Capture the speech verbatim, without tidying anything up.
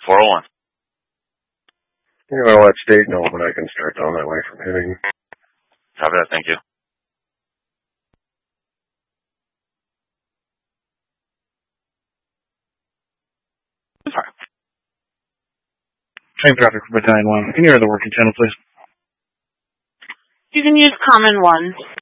four oh one. You're going to let state know when I can start down that way from hitting. Copy that, thank you. Same traffic for Battalion one. Can you hear the working channel, please? You can use Common one.